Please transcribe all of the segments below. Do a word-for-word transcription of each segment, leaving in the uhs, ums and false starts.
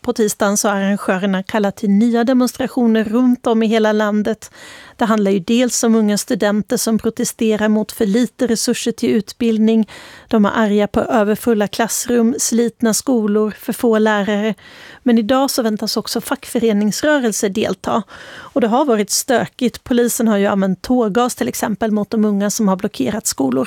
På tisdagen så har arrangörerna kallat till nya demonstrationer runt om i hela landet. Det handlar ju dels om unga studenter som protesterar mot för lite resurser till utbildning. De är arga på överfulla klassrum, slitna skolor, för få lärare. Men idag så väntas också fackföreningsrörelser delta. Och det har varit stökigt. Polisen har ju använt tårgas till exempel mot de unga som har blockerat skolor.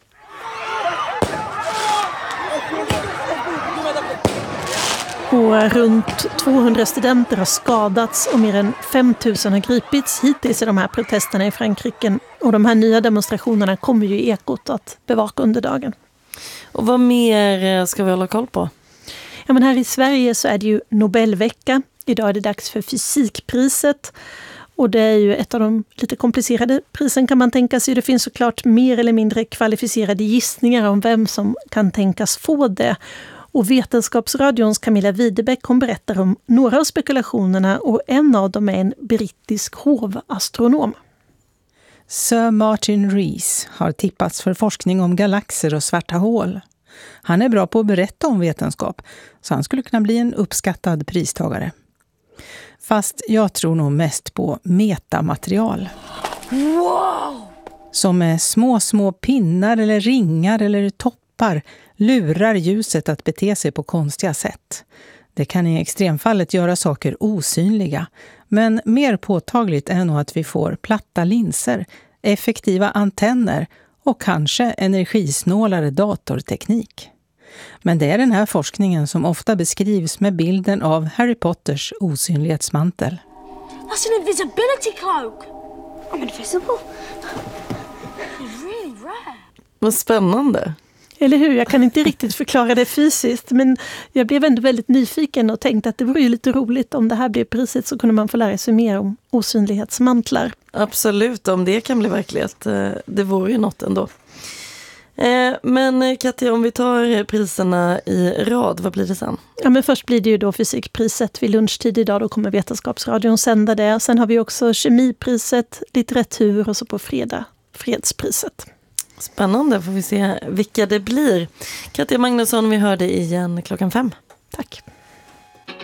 Och runt tvåhundra studenter har skadats och mer än fem tusen har gripits hittills i de här protesterna i Frankrike. Och de här nya demonstrationerna kommer ju i Ekot att bevaka under dagen. Och vad mer ska vi hålla koll på? Ja, men här i Sverige så är det ju Nobelvecka. Idag är det dags för fysikpriset. Och det är ju ett av de lite komplicerade prisen kan man tänka sig. Det finns såklart mer eller mindre kvalificerade gissningar om vem som kan tänkas få det. Och Vetenskapsradions Camilla Widerbeck hon berättar om några av spekulationerna och en av dem är en brittisk hovastronom. Sir Martin Rees har tippats för forskning om galaxer och svarta hål. Han är bra på att berätta om vetenskap så han skulle kunna bli en uppskattad pristagare. Fast jag tror nog mest på metamaterial. Wow! Som med små små pinnar eller ringar eller toppar lurar ljuset att bete sig på konstiga sätt. Det kan i extremfallet göra saker osynliga, men mer påtagligt är nog att vi får platta linser, effektiva antenner och kanske energisnålare datorteknik. Men det är den här forskningen som ofta beskrivs med bilden av Harry Potters osynlighetsmantel. That's an invisibility cloak. I'm invisible. It's really rare. Vad spännande. Eller hur? Jag kan inte riktigt förklara det fysiskt, men jag blev ändå väldigt nyfiken och tänkte att det vore ju lite roligt om det här blev priset så kunde man få lära sig mer om osynlighetsmantlar. Absolut, om det kan bli verklighet. Det vore ju något ändå. Men Katja, om vi tar priserna i rad, vad blir det sen? Ja, men först blir det ju då fysikpriset vid lunchtid idag, då kommer Vetenskapsradion sända det. Sen har vi också kemipriset, litteratur och så på fredag fredspriset. Spännande, får vi se vilka det blir. Katja Magnusson, vi hör dig igen klockan fem. Tack.